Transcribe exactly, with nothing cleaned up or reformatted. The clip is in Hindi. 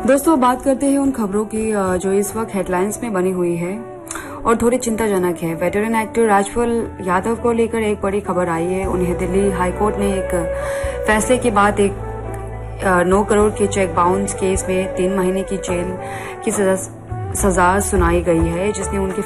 दोस्तों, बात करते हैं उन खबरों की जो इस वक्त हेडलाइंस में बनी हुई है और थोड़ी चिंताजनक है। वेटरन एक्टर राजपाल यादव को लेकर एक बड़ी खबर आई है। उन्हें दिल्ली हाईकोर्ट ने एक फैसले के बाद एक नौ करोड़ के चेक बाउंस केस में तीन महीने की जेल की सजा, सजा सुनाई गई है, जिसने उनके